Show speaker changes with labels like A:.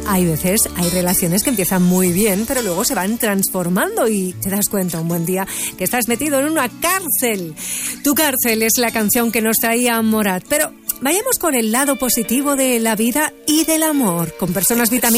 A: hay veces, hay relaciones que empiezan muy bien, pero luego se van transformando y te das cuenta un buen día que estás metido en una cárcel. Tu cárcel es la canción que nos traía Morat, pero vayamos con el lado positivo de la vida y del amor, con Personas Vitamina.